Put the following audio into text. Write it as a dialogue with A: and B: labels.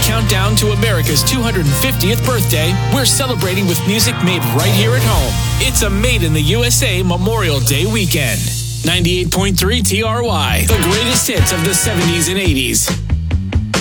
A: countdown to America's 250th birthday, we're celebrating with music made right here at home. It's a Made in the USA Memorial Day weekend. 98.3 TRY, the greatest hits of the 70s and 80s.